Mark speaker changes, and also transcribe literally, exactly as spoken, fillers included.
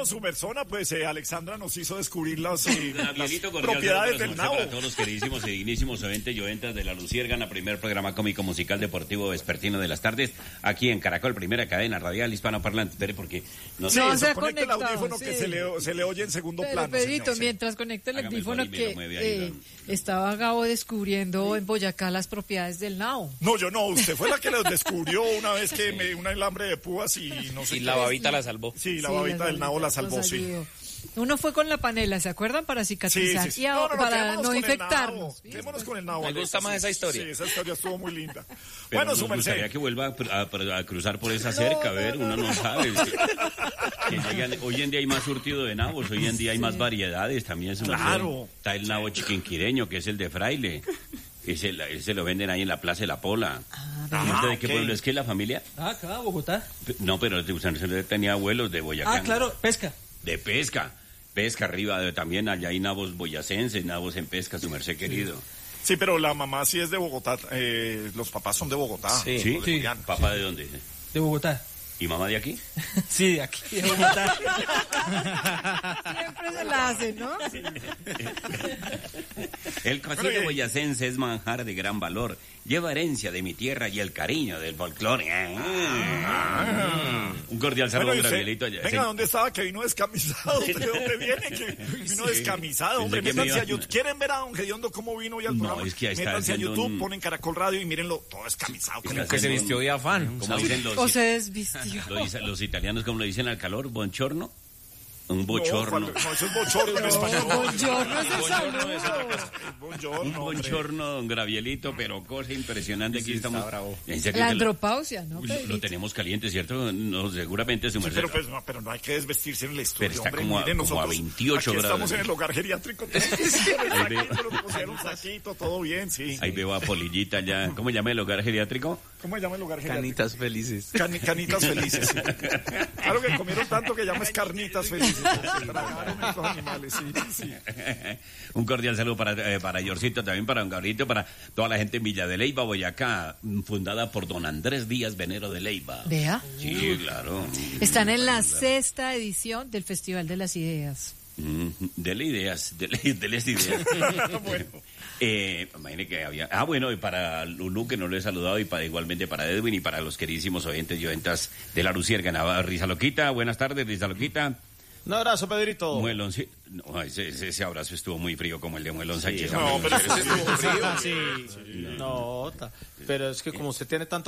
Speaker 1: Bueno, su persona, pues eh, Alexandra nos hizo descubrir las, eh, las propiedades del nabo.
Speaker 2: Para todos los queridísimos y dignísimos oyentes y oyentas de La Luciérgana, primer programa cómico musical deportivo vespertino de las tardes, aquí en Caracol, primera cadena radial hispanoparlante. Espere, porque no sé.
Speaker 1: No,
Speaker 3: No
Speaker 1: se
Speaker 3: se ha
Speaker 1: conecta el
Speaker 3: conectado,
Speaker 1: audífono
Speaker 3: sí.
Speaker 1: que se le, se le oye en segundo
Speaker 3: Pero,
Speaker 1: plano.
Speaker 3: Pedrito,
Speaker 1: señor, sí.
Speaker 3: mientras conecta el
Speaker 2: Hágame el
Speaker 3: audífono
Speaker 2: favor y me lo
Speaker 3: que
Speaker 2: mueve ahí,
Speaker 3: eh, estaba Gabo descubriendo en Boyacá las propiedades del nao.
Speaker 1: No, yo no, usted fue la que los descubrió una vez que me dio un alambre de púas y no sé
Speaker 4: Y
Speaker 1: qué.
Speaker 4: la babita la salvó.
Speaker 1: Sí, la
Speaker 3: Sí,
Speaker 1: babita
Speaker 3: las
Speaker 1: del nabo la
Speaker 3: babitas
Speaker 1: salvó,
Speaker 3: los
Speaker 1: sí.
Speaker 3: ayudó. Uno fue con la panela, ¿se acuerdan? Para
Speaker 1: Sí,
Speaker 3: cicatrizar
Speaker 1: sí, sí.
Speaker 3: y a-
Speaker 1: No, no, no,
Speaker 3: para
Speaker 1: quedémonos
Speaker 3: no
Speaker 1: con el
Speaker 3: infectarnos.
Speaker 1: nabo. Quedémonos con el nabo.
Speaker 4: Me
Speaker 1: Alex,
Speaker 4: gusta más
Speaker 1: sí,
Speaker 4: esa historia.
Speaker 1: Sí, esa historia estuvo muy linda.
Speaker 2: Pero
Speaker 1: Bueno,
Speaker 2: nos
Speaker 1: su
Speaker 2: gustaría
Speaker 1: merced.
Speaker 2: que vuelva a, a- a cruzar por esa cerca, a ver, uno no sabe. Que llegan- hoy en día hay más surtido de nabos, hoy en día hay más variedades también. Su merced.
Speaker 1: Claro.
Speaker 2: Está el nabo chiquinquireño, que es el de Fraile. Ese, ese lo venden ahí en la Plaza de la Pola.
Speaker 1: Ah,
Speaker 2: ¿De qué
Speaker 1: ok.
Speaker 2: pueblo es que la familia?
Speaker 5: Ah, acá, Bogotá.
Speaker 2: No, pero usted tenía abuelos de Boyacá.
Speaker 5: Ah, claro, pesca.
Speaker 2: De pesca. Pesca arriba, de- también allá hay nabos boyacenses, nabos en pesca, su merced querido.
Speaker 1: Sí, pero la mamá sí es de Bogotá. Eh, los papás son de Bogotá.
Speaker 4: Sí.
Speaker 2: ¿Sí?
Speaker 1: de Julián.
Speaker 2: ¿Papá de dónde?
Speaker 5: De Bogotá.
Speaker 2: ¿Y mamá de aquí?
Speaker 5: Sí, de aquí, de Bogotá.
Speaker 3: Siempre se la hace, ¿no?
Speaker 2: El cocido
Speaker 1: Pero, eh,
Speaker 2: boyacense es manjar de gran valor. Lleva herencia de mi tierra y el cariño del folclore. Ah. Un cordial saludo,
Speaker 1: Bueno, y usted,
Speaker 2: Gabrielito. allá.
Speaker 1: venga, ¿dónde estaba que vino descamisado? ¿Usted de dónde viene? Que vino descamisado, hombre.
Speaker 2: Pensé que me
Speaker 1: Métanse a
Speaker 2: iba-
Speaker 1: YouTube. ¿Quieren ver a don Gediondo cómo vino hoy al
Speaker 2: No,
Speaker 1: programa?
Speaker 2: es que ahí está
Speaker 1: Métanse a
Speaker 2: haciendo
Speaker 1: YouTube,
Speaker 2: un-
Speaker 1: ponen Caracol Radio y mírenlo todo descamisado.
Speaker 2: Está
Speaker 1: Como
Speaker 4: Que se
Speaker 2: haciendo
Speaker 4: vistió
Speaker 2: un-
Speaker 4: de afán.
Speaker 2: Como dicen los,
Speaker 3: O se desvistió.
Speaker 2: lo dicen los italianos, como lo dicen al calor, bonchorno. Un
Speaker 1: No,
Speaker 2: bochorno.
Speaker 1: cuando- no, eso es bochorno en español.
Speaker 3: Buongiorno es el saludo.
Speaker 1: Buongiorno,
Speaker 2: Un
Speaker 1: hombre.
Speaker 2: bonchorno, don Gravielito, pero cosa impresionante. Aquí estamos. En serio,
Speaker 3: La
Speaker 2: que lo-
Speaker 3: andropausia, ¿no,
Speaker 2: Uy, lo,
Speaker 3: Pedrito?
Speaker 2: tenemos caliente, ¿cierto? No, seguramente su
Speaker 1: Sí,
Speaker 2: merced.
Speaker 1: pero, pues, no, pero no hay que desvestirse en el estudio,
Speaker 2: Pero está
Speaker 1: hombre.
Speaker 2: como a-
Speaker 1: Miren,
Speaker 2: como a
Speaker 1: nosotros
Speaker 2: veintiocho
Speaker 1: aquí
Speaker 2: grados.
Speaker 1: estamos en el hogar geriátrico. Todos,
Speaker 2: Ahí veo.
Speaker 1: saquito, nos pusieron saquito, todo bien, sí.
Speaker 2: Ahí veo a Polillita ya. ¿Cómo se llama el hogar geriátrico?
Speaker 1: ¿Cómo se llama el hogar geriátrico?
Speaker 4: Canitas felices.
Speaker 1: Cani- canitas felices. Sí. Claro que comieron tanto que llamas carnitas felices. Tragaron estos animales, sí, sí.
Speaker 2: Un cordial saludo para, eh, para Yorcito, también para don Gabrielito, para toda la gente en Villa de Leyva, Boyacá, fundada por don Andrés Díaz Venero de Leyva.
Speaker 3: Vea.
Speaker 2: Sí, claro.
Speaker 3: Están en la sexta edición del Festival de las Ideas.
Speaker 2: Mm, Dele ideas, dele, deles ideas.
Speaker 1: Bueno.
Speaker 2: Eh, imagine que había. Ah, bueno, y para Lulú, que no lo he saludado, y para igualmente para Edwin y para los queridísimos oyentes y oyentas de La Luciérgana. Risa Loquita, buenas tardes, Risa Loquita.
Speaker 6: Un abrazo, Pedrito.
Speaker 2: Muelón, sí. No, ese, ese, ese abrazo estuvo muy frío como el de Muelón Sánchez.
Speaker 1: No, pero eso sí estuvo frío.
Speaker 6: Sí, no, ta- pero es que como usted tiene tanto